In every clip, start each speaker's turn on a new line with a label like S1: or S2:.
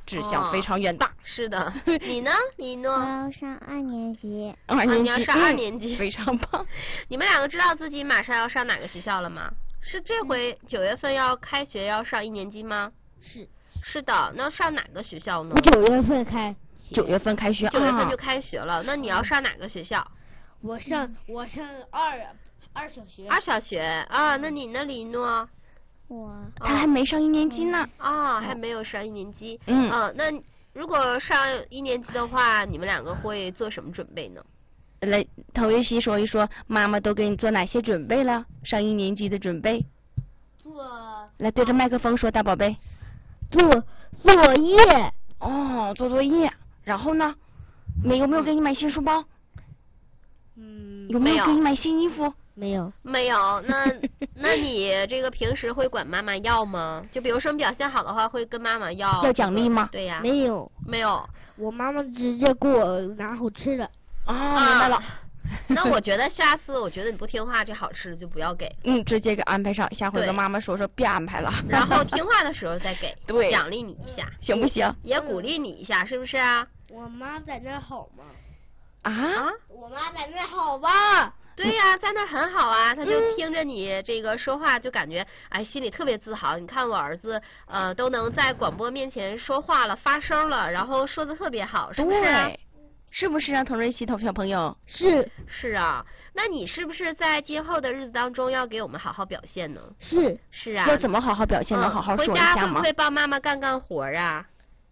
S1: 志向非常远大。
S2: 是的，你呢？你呢？
S3: 我要上2年级。
S2: 你要上2年级，
S1: 非常棒。
S2: 你们2个知道自己马上要上哪个学校了吗？是这回9月份要开学要上1年级吗？
S3: 是。
S2: 是的，那上哪个学校呢
S3: ？9月份开。
S1: 9月份开学。
S2: 9月份就开学了，那你要上哪个学校？
S3: 我上二小学。
S2: 2小学啊，那你呢，李诺？
S1: 他还没上1年级呢。
S2: 还没有上1年级。那如果上1年级的话，你们2个会做什么准备呢？
S1: 来，陶月熙说一说，妈妈都给你做哪些准备了？上1年级的准备。来，对着麦克风说，大宝贝。
S3: 做作业。
S1: 做作业。然后呢？有没有给你买新书包？有没有给你买新衣服？
S3: 没有。
S2: 没有。那你这个平时会管妈妈要吗？就比如说你表现好的话，会跟妈妈要
S1: 奖励吗？
S2: 对呀。
S3: 没有。
S2: 没有。
S3: 我妈妈直接给我拿好吃的。
S1: 明白了。
S2: 那我觉得下次，你不听话，这好吃的就不要给。
S1: 直接给安排上，下回跟妈妈说别安排了。
S2: 然后听话的时候再给，
S1: 对，
S2: 奖励你一下，
S1: 行不行？
S2: 也鼓励你一下，是不是啊？
S3: 我妈在那好吗？
S2: 我
S3: 妈在那好吧？
S2: 对呀，在那很好啊，他就听着你这个说话，就感觉心里特别自豪。你看我儿子都能在广播面前说话了，发声了，然后说的特别好，是不是？
S1: 对，是不是啊，滕瑞希小朋友？
S2: 是啊，那你是不是在今后的日子当中要给我们好好表现呢？是啊。
S1: 要怎么好好表现呢？好好说一下吗？
S2: 回家会不会帮妈妈干活啊？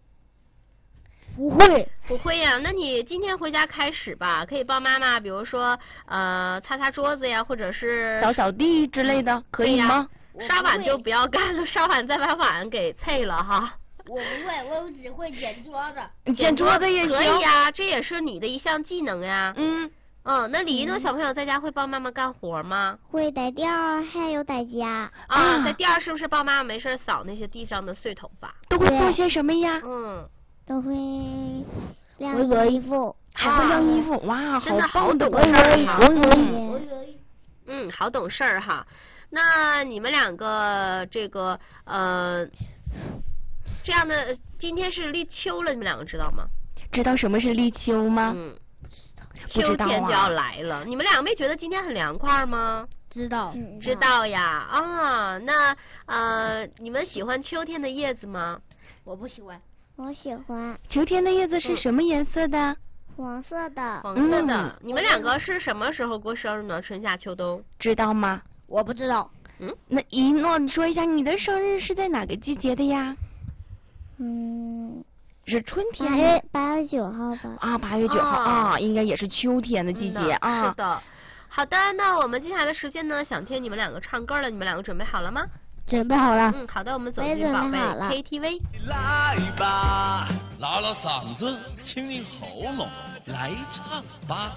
S3: 不
S2: 会呀。那你今天回家开始吧，可以帮妈妈，比如说擦桌子呀，或者是
S1: 扫地之类的，可以吗？
S2: 刷碗就不要干了，刷碗再把碗给碎了哈。
S3: 我不会，我只会捡桌子。
S1: 捡桌子也行。
S2: 可以呀，这也是你的一项技能呀。那李一诺小朋友在家会帮妈妈干活吗？
S3: 会逮钓，还有逮家。
S2: 在钓是不是帮妈妈没事扫那些地上的碎头发？
S1: 都会做些什么呀？
S3: 都会晾衣服。
S1: 还会晾衣服，哇，
S2: 真的
S1: 好
S2: 懂事啊！好懂事儿哈。那你们2个这个这样的，今天是立秋了，你们2个知道吗？
S1: 知道什么是立秋吗？
S2: 秋天就要来了。你们2个没觉得今天很凉快吗？
S3: 知道
S2: 呀。那你们喜欢秋天的叶子吗？
S3: 我不喜欢。
S4: 我喜欢。
S1: 秋天的叶子是什么颜色的？
S4: 黄色的。
S2: 黄色的。你们2个是什么时候过生日呢？春夏秋冬？
S1: 知道吗？
S3: 我不知道。
S1: 那一诺，你说一下你的生日是在哪个季节的呀？是春天。
S4: 8月9号吧。
S1: 8月9号应该也是秋天的季节啊。
S2: 是的。好的，那我们接下来的时间呢，想听你们2个唱歌了，你们2个准备好了吗？
S3: 准备好了。
S2: 好的，我们走进宝贝 KTV。
S5: 来吧，拉嗓子，清理喉咙，来唱吧。